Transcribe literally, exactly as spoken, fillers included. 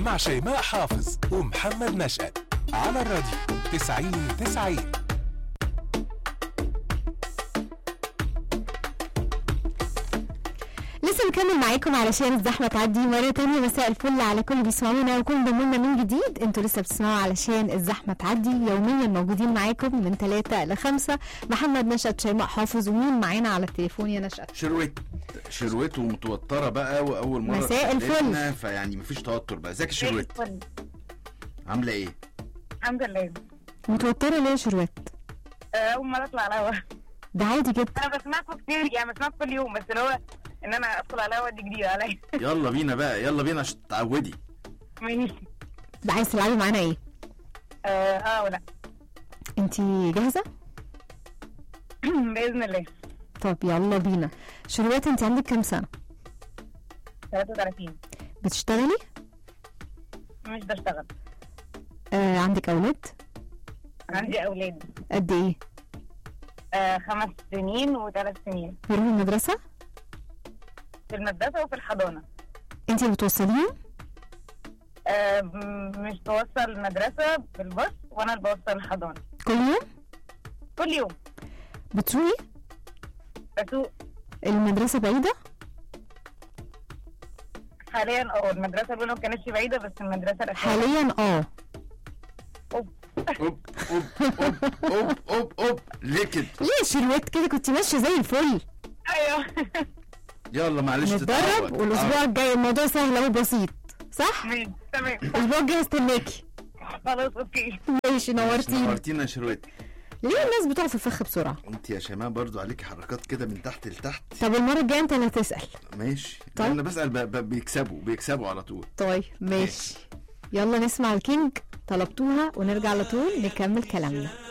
مع شيماء حافظ ومحمد نشأت على الراديو تسعين تسعين. لسه بكمل معاكم علشان الزحمه تعدي مره تانية. مساء الفل على كل بيسمعونا وكل ضمنا من جديد. انتوا لسه بتسمعوا علشان الزحمه تعدي، يوميا موجودين معاكم من ثلاثة لخمسة. محمد نشأت، شيماء حافظ، ومين معانا على التليفون يا نشأت؟ شروت شروت ومتوتره بقى، واول مره مساء الفل، فيعني مفيش توتر بقى. ازيك يا شروت؟ عامله ايه؟ الحمد لله. متوتره ليه يا شروت؟ اول مره اطلع على الهوا. ده عادي جدا، انا بسمعكم كتير يعني، بسمعكم كل يوم، بس اللي هو ان انا ادخل على الهوا دي جديده عليا. يلا بينا بقى، يلا بينا عشان تتعودي. ماشي. ده عايز تلعبي معانا ايه؟ اه اه ولا انتي جاهزه؟ باذن الله. طب يلا بينا. شروت، انتي عندك كام سنه؟ ثلاثة وثلاثين. بتشتغلي؟ مش بشتغل. آه، عندك اولاد؟ عندي اولاد. قد ايه؟ آه خمس سنين وثلاث سنين. بيروحوا المدرسه؟ في المدرسه وفي الحضانه. انتي بتوصليهم؟ آه مش بوصل المدرسه بالباص، وانا اللي بوصل الحضانه. كل يوم؟ كل يوم. بتسوقي؟ بسوق. المدرسه بعيده؟ حاليا اه المدرسه الاولى ما كانتش بعيده، بس المدرسه الاخيره حاليا اه. اوب اوب اوب اوب اوب اوب اوب ليه كده؟ ليه شروت كده؟ كنت ماشيه زي الفل. ايوه. يلا معلش نتدرب، والاسبوع الجاي الموضوع سهل اهو، بسيط صح؟ ماشي تمام. الاسبوع الجاي هستناكي. خلاص اوكي. ماشي، نورتيني. نورتينا يا شروت. ليه الناس بتقف الفخ بسرعه؟ انت يا شيماء برضو عليكي حركات كده من تحت لتحت. طب المره الجايه انت اللي هتسال. ماشي. طيب. انا بسال ب... ب... بيكسبوا بيكسبوا على طول. طيب ماشي. يلا نسمع الكينج، طلبتوها ونرجع على طول نكمل كلامنا.